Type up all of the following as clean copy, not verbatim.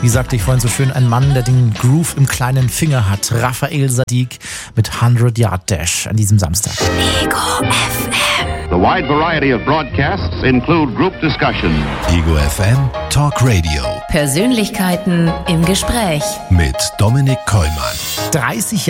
Wie sagte ich vorhin so schön, ein Mann, der den Groove im kleinen Finger hat. Raphael Saadiq mit 100 Yard Dash an diesem Samstag. Ego FM. The wide variety of broadcasts include group discussion. Ego FM Talk Radio. Persönlichkeiten im Gespräch. Mit Dominik Kollmann. 30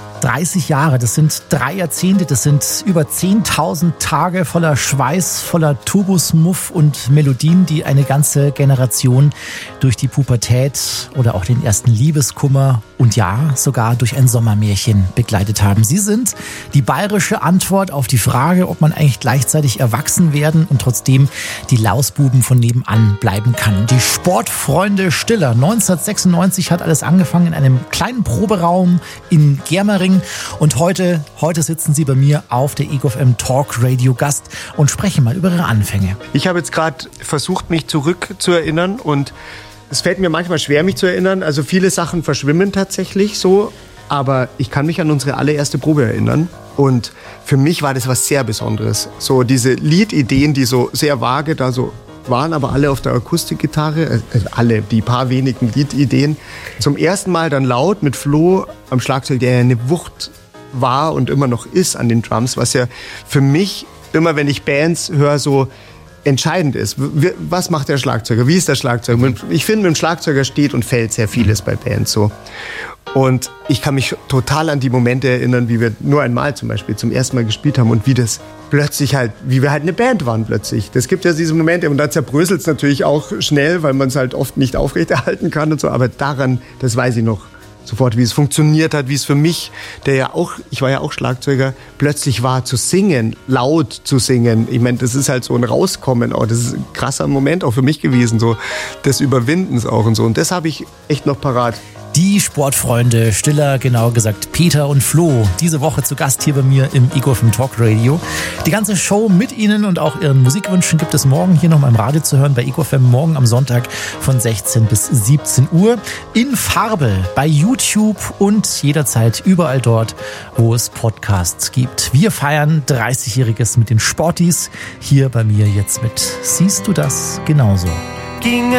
Jahre, das sind 3 Jahrzehnte, das sind über 10.000 Tage voller Schweiß, voller Turbusmuff und Melodien, die eine ganze Generation durch die Pubertät oder auch den ersten Liebeskummer und ja, sogar durch ein Sommermärchen begleitet haben. Sie sind die bayerische Antwort auf die Frage, ob man eigentlich gleichzeitig erwachsen werden und trotzdem die Lausbuben von nebenan bleiben kann. Die Sportfreunde Stiller. 1996 hat alles angefangen in einem kleinen Proberaum in Germering. Und heute sitzen Sie bei mir auf der Ego FM Talk Radio Gast und sprechen mal über Ihre Anfänge. Ich habe jetzt gerade versucht, mich zurückzuerinnern und es fällt mir manchmal schwer, mich zu erinnern. Also viele Sachen verschwimmen tatsächlich so, aber ich kann mich an unsere allererste Probe erinnern. Und für mich war das was sehr Besonderes. So diese Liedideen, die so sehr vage da so waren, aber alle auf der Akustikgitarre, alle, die paar wenigen Liedideen. Zum ersten Mal dann laut mit Flo am Schlagzeug, der ja eine Wucht war und immer noch ist an den Drums, was ja für mich immer, wenn ich Bands höre, so entscheidend ist. Was macht der Schlagzeuger? Wie ist der Schlagzeuger? Ich finde, mit dem Schlagzeuger steht und fällt sehr vieles bei Bands so. Und ich kann mich total an die Momente erinnern, wie wir nur einmal zum Beispiel zum ersten Mal gespielt haben und wie das plötzlich halt, wie wir halt eine Band waren plötzlich. Das gibt ja diese Momente und da zerbröselt es natürlich auch schnell, weil man es halt oft nicht aufrechterhalten kann und so. Aber daran, das weiß ich noch sofort, wie es funktioniert hat, wie es für mich, ich war ja auch Schlagzeuger, plötzlich war zu singen, laut zu singen. Ich meine, das ist halt so ein Rauskommen auch. Das ist ein krasser Moment auch für mich gewesen, so des Überwindens auch und so. Und das habe ich echt noch parat. Die Sportfreunde Stiller, genau gesagt Peter und Flo, diese Woche zu Gast hier bei mir im Ego FM Talk Radio. Die ganze Show mit Ihnen und auch Ihren Musikwünschen gibt es morgen hier nochmal im Radio zu hören bei Ego FM, morgen am Sonntag von 16 bis 17 Uhr in Farbe bei YouTube und jederzeit überall dort, wo es Podcasts gibt. Wir feiern 30-Jähriges mit den Sporties, hier bei mir jetzt mit Siehst du das genauso? Ging